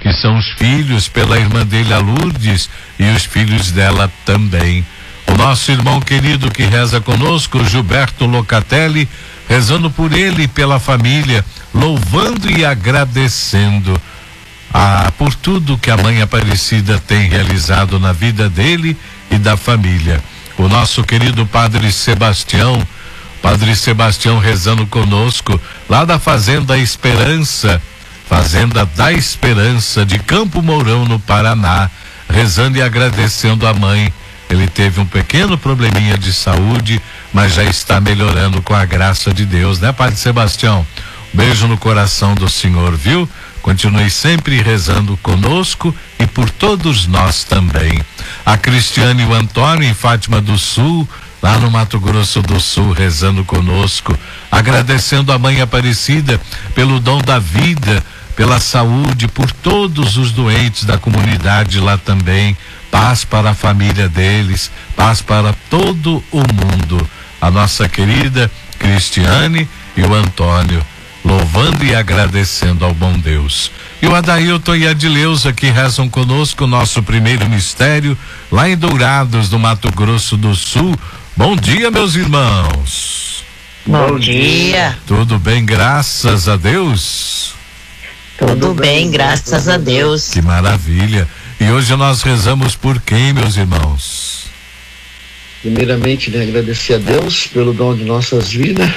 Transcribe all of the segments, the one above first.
que são os filhos, pela irmã dele, a Lourdes, e os filhos dela também. O nosso irmão querido que reza conosco, Gilberto Locatelli, rezando por ele e pela família, louvando e agradecendo por tudo que a Mãe Aparecida tem realizado na vida dele e da família. O nosso querido Padre Sebastião rezando conosco, lá da Fazenda da Esperança de Campo Mourão, no Paraná, rezando e agradecendo a mãe. Ele teve um pequeno probleminha de saúde, mas já está melhorando com a graça de Deus, né, Padre Sebastião? Beijo no coração do senhor, viu? Continue sempre rezando conosco e por todos nós também. A Cristiane e o Antônio em Fátima do Sul, lá no Mato Grosso do Sul, rezando conosco, agradecendo a Mãe Aparecida pelo dom da vida, pela saúde, por todos os doentes da comunidade lá também. Paz para a família deles, paz para todo o mundo. A nossa querida Cristiane e o Antônio, louvando e agradecendo ao bom Deus. E o Adailton e a Adileuza que rezam conosco o nosso primeiro mistério, lá em Dourados, no Mato Grosso do Sul. Bom dia, meus irmãos. Bom dia. Tudo bem, graças a Deus? Tudo bem, graças a Deus. Que maravilha. E hoje nós rezamos por quem, meus irmãos? Primeiramente, agradecer a Deus pelo dom de nossas vidas,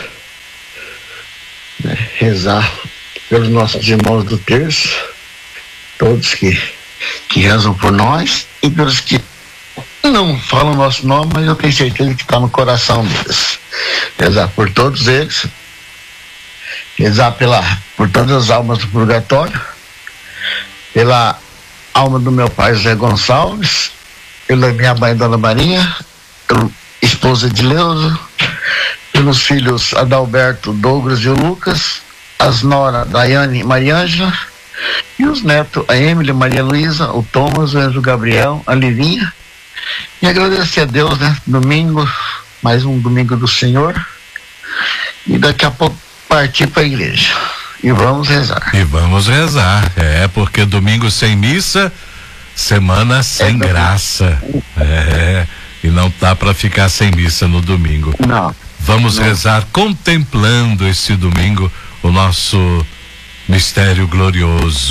rezar pelos nossos irmãos do terço, todos que rezam por nós, e pelos que não falam o nosso nome, mas eu tenho certeza que está no coração deles. Rezar por todos eles, rezar por todas as almas do purgatório, pela alma do meu pai José Gonçalves, pela minha mãe Dona Maria, pela esposa de Leusa, pelos filhos Adalberto, Douglas e o Lucas, as noras Daiane e Mariângela, e os netos, a Emily, Maria Luísa, o Thomas, o Enzo Gabriel, a Livinha, e agradecer a Deus, domingo, mais um domingo do Senhor, e daqui a pouco partir para a igreja. E vamos rezar. Porque domingo sem missa, semana sem graça. E não dá para ficar sem missa no domingo. Não. Vamos rezar contemplando esse domingo o nosso mistério glorioso.